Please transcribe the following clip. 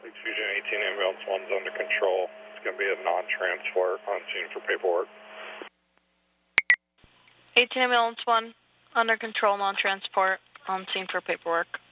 Fusion 18 ambulance 1's under control. It's going to be a non-transport on scene for paperwork. 18 ambulance 1 under control, non-transport on scene for paperwork.